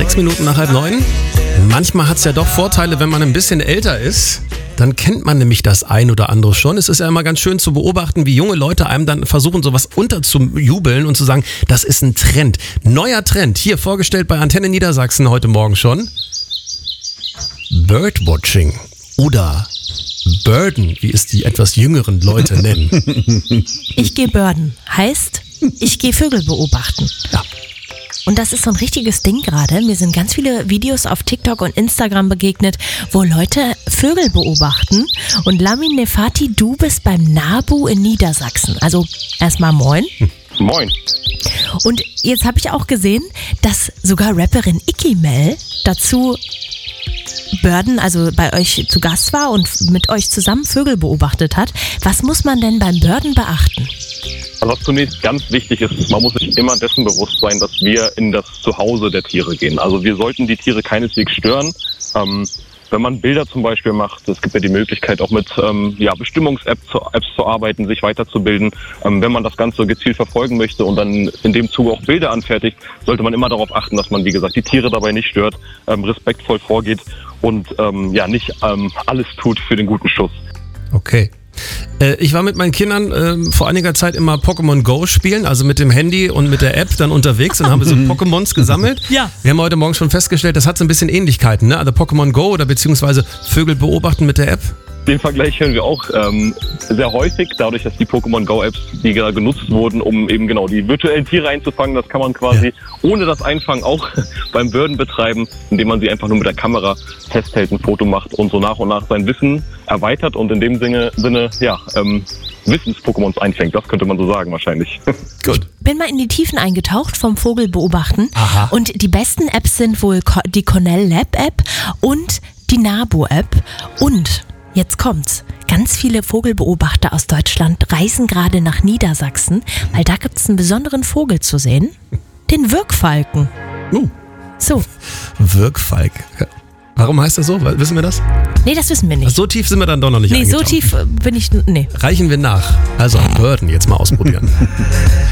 6 Minuten nach 8:30. Manchmal hat es ja doch Vorteile, wenn man ein bisschen älter ist. Dann kennt man nämlich das ein oder andere schon. Es ist ja immer ganz schön zu beobachten, wie junge Leute einem dann versuchen, sowas unterzujubeln und zu sagen, das ist ein Trend. Neuer Trend, hier vorgestellt bei Antenne Niedersachsen heute Morgen schon. Birdwatching oder Birden, wie es die etwas jüngeren Leute nennen. Ich gehe Birden, heißt, ich gehe Vögel beobachten. Ja. Und das ist so ein richtiges Ding gerade. Mir sind ganz viele Videos auf TikTok und Instagram begegnet, wo Leute Vögel beobachten. Und Lamin Nefati, du bist beim NABU in Niedersachsen. Also erstmal moin. Moin. Und jetzt habe ich auch gesehen, dass sogar Rapperin Icky Mel dazu Birden, also bei euch zu Gast war und mit euch zusammen Vögel beobachtet hat. Was muss man denn beim Birden beachten? Also was zunächst ganz wichtig ist, man muss sich immer dessen bewusst sein, dass wir in das Zuhause der Tiere gehen. Also wir sollten die Tiere keineswegs stören. Wenn man Bilder zum Beispiel macht, es gibt ja die Möglichkeit auch mit Bestimmungs-Apps zu arbeiten, sich weiterzubilden. Wenn man das Ganze gezielt verfolgen möchte und dann in dem Zuge auch Bilder anfertigt, sollte man immer darauf achten, dass man, wie gesagt, die Tiere dabei nicht stört, respektvoll vorgeht und nicht alles tut für den guten Schuss. Okay. Ich war mit meinen Kindern vor einiger Zeit immer Pokémon Go spielen, also mit dem Handy und mit der App dann unterwegs und haben wir so Pokémons gesammelt. Ja. Wir haben heute Morgen schon festgestellt, das hat so ein bisschen Ähnlichkeiten, ne? Also Pokémon Go oder beziehungsweise Vögel beobachten mit der App. Den Vergleich hören wir auch sehr häufig, dadurch, dass die Pokémon Go-Apps, die genutzt wurden, um eben genau die virtuellen Tiere einzufangen, das kann man quasi ohne das Einfangen auch beim Birden betreiben, indem man sie einfach nur mit der Kamera festhält, ein Foto macht und so nach und nach sein Wissen erweitert und in dem Sinne Wissens-Pokémons einfängt. Das könnte man so sagen wahrscheinlich. Gut. Bin mal in die Tiefen eingetaucht vom Vogel beobachten. Aha. Und die besten Apps sind wohl die Cornell Lab App und die NABU App und jetzt kommt's. Ganz viele Vogelbeobachter aus Deutschland reisen gerade nach Niedersachsen, weil da gibt's einen besonderen Vogel zu sehen. Den Wirkfalken. So. Wirkfalk. Warum heißt das so? Wissen wir das? Nee, das wissen wir nicht. So tief sind wir dann doch noch nicht Nee, so eingetaucht. tief bin ich... Nee. Reichen wir nach. Also Birden jetzt mal ausprobieren.